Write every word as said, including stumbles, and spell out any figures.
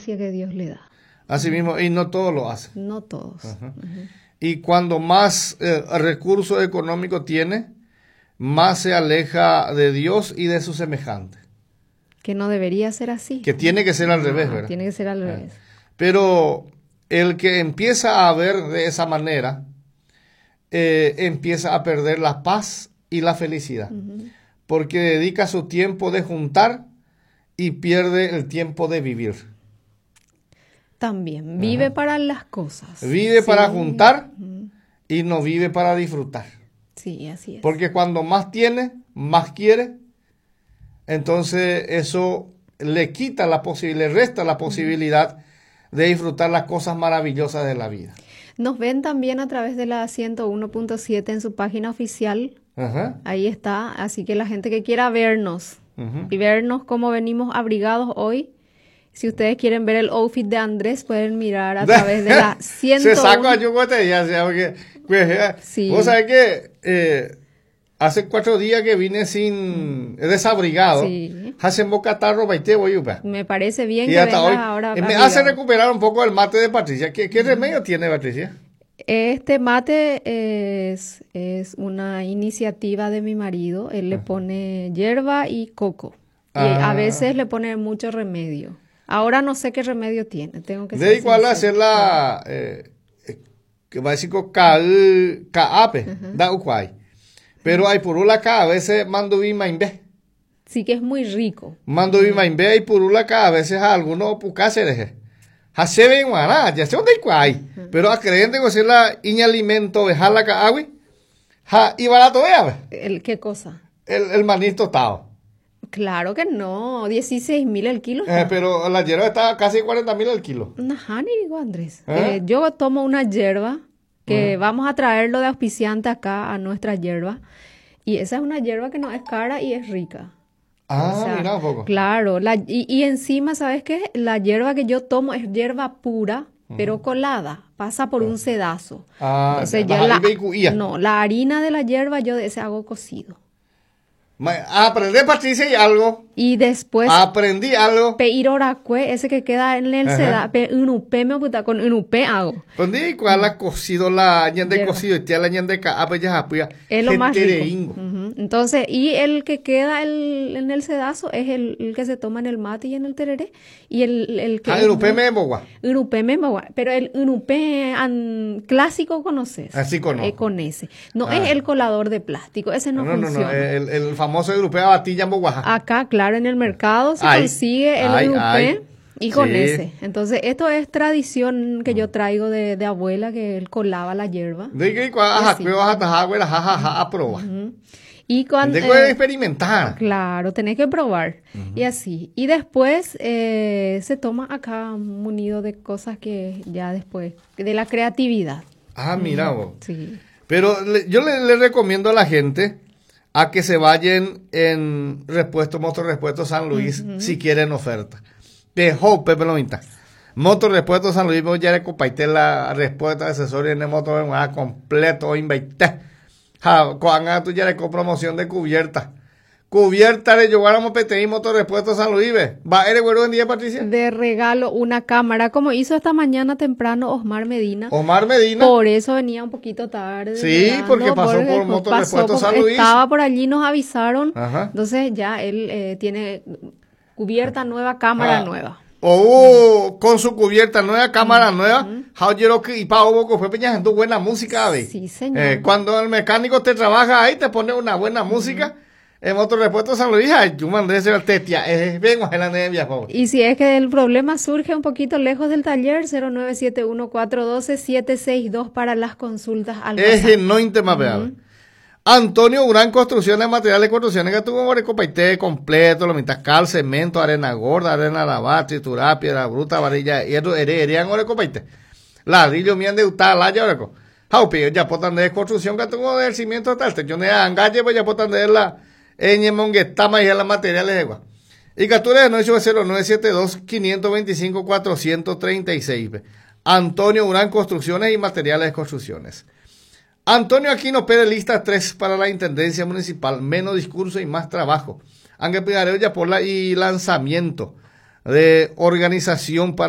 gracia que Dios le da. Así mismo, y no todos lo hacen. No todos. Ajá. Uh-huh. Y cuando más eh, recursos económicos tiene, más se aleja de Dios y de sus semejantes. Que no debería ser así. Que tiene que ser al no, revés, ¿verdad? Tiene que ser al revés. Pero el que empieza a ver de esa manera, eh, empieza a perder la paz y la felicidad. Uh-huh. Porque dedica su tiempo de juntar y pierde el tiempo de vivir. También, vive uh-huh. para las cosas. Vive sí. para juntar uh-huh. y no vive para disfrutar. Sí, así es. Porque cuando más tiene, más quiere, entonces eso le quita la posibilidad, le resta la posibilidad uh-huh. de disfrutar las cosas maravillosas de la vida. Nos ven también a través de la ciento uno punto siete en su página oficial. Uh-huh. Ahí está, así que la gente que quiera vernos uh-huh. y vernos cómo venimos abrigados hoy, si ustedes quieren ver el outfit de Andrés, pueden mirar a través de la ciento uno. Se saca yo ya, porque pues, sí. Vos sabés que eh, hace cuatro días que vine sin desabrigado. Sí. Hace bocatarro baite voy. Me parece bien y que hasta vengas hoy, ahora. Me abrigado. Hace recuperar un poco el mate de Patricia. ¿Qué, qué remedio tiene Patricia? Este mate es, es una iniciativa de mi marido. Él le pone hierba y coco. Y ah. a veces le pone mucho remedio. Ahora no sé qué remedio tiene. Tengo que de igual a hacer la eh, que va a decir cal caape uh-huh. da uquay. Pero hay purula acá a veces mando bima imbe. Sí que es muy rico. Mando bima imbe y purula acá a veces a algunos pucáceres. Hace bien guaná, ya sé dónde hay. Pero a creyente que hacer la iña alimento de jala caagui. Ja y barato vea. ¿El qué cosa? El el maní tostado. Claro que no, dieciséis mil el kilo. Eh, pero la hierba está casi cuarenta mil el kilo. Ajá, ni digo Andrés. ¿Eh? Eh, yo tomo una hierba que uh-huh. vamos a traerlo de auspiciante acá a nuestra hierba. Y esa es una hierba que no es cara y es rica. Ah, o sea, mira un poco. Claro, la, y, y encima, ¿sabes qué? La hierba que yo tomo es hierba pura, uh-huh. pero colada. Pasa por uh-huh. un sedazo. Ah, entonces ya la, no, la harina de la hierba yo de ese hago cocido. Aprendí, Patricia, y algo. Y después. Aprendí algo. Pe iroracue, ese que queda en el seda. Pe unupe me puta con unupe hago. Aprendí cuál ha cocido la ñande de cocido y tía la ñande de ah, pues ya apoya. Es lo más rico. Uh-huh. Entonces, y el que queda el, en el sedazo es el, el que se toma en el mate y en el tereré. Y el, el que. Ah, unupe me mogua. Unupe me mogua. Pero el unupe an, clásico conoces. Así conozco. Eh, con ese. No ah. es el colador de plástico. Ese no, no, no funciona. No, no, el, el famoso europeo batilla mogua. Acá, claro, en el mercado se ay, consigue el ay, europeo. Ay. Y con sí. ese. Entonces, esto es tradición que yo traigo de, de abuela, que él colaba la hierba. De que y cuando tengo que experimentar. Claro, tenés que probar. Uh-huh. Y así. Y después eh, se toma acá munido de cosas que ya después, de la creatividad. Ah, mira uh-huh. vos. Sí. Pero le, yo le, le recomiendo a la gente a que se vayan en Repuesto, Motor Repuesto San Luis, uh-huh. si quieren oferta. De Hope, pelomita. Motor Repuesto San Luis, ya le compartí la respuesta de asesoría en el motor en completo, invité. Cuando tú ya le con promoción de cubierta. Cubierta de llevar a Mopetei Motor Repuesto San Luis. ¿Va eres bueno en día, Patricia? De regalo una cámara, como hizo esta mañana temprano Osmar Medina. Osmar Medina. Por eso venía un poquito tarde. Sí, llegando, porque pasó porque por Motor Repuesto San Luis. Estaba por allí, nos avisaron. Ajá. Entonces ya él eh, tiene cubierta nueva, cámara ah. nueva. Oh, con su cubierta nueva, cámara uh-huh. nueva. How you y pa obo fue peñando buena música, ¿ve? Sí, señor. Eh, cuando el mecánico te trabaja ahí, te pone una buena uh-huh. música. En Motor Repuesto San Luis, yo mandé ese tetia, eh, vengo a la nevia, por favor. Y si es que el problema surge un poquito lejos del taller, cero nueve siete uno cuatro uno dos siete seis dos para las consultas al WhatsApp. Es no intemapeable. Uh-huh. Antonio Urán Construcciones, Materiales de Construcciones, que tuvo un copaité completo, lo mitad cal, cemento, arena gorda, arena lavada, triturada, piedra bruta, varilla, y eso, hererían ore copaité. Ladrillo, mian de utada, la ya, oreco. Jaupi, ya potan de construcción, que tuvo del cimiento tal, te yo ne angalle, pues ya potan de la, eñe monguetama y la materiales de agua. Y captura de nueve cero nueve siete dos cinco dos cinco cuatro tres seis. Antonio Urán Construcciones y Materiales de Construcciones. Antonio Aquino Pérez, lista tres para la Intendencia Municipal, menos discurso y más trabajo. Ángel Pidareo ya por la y lanzamiento de organización para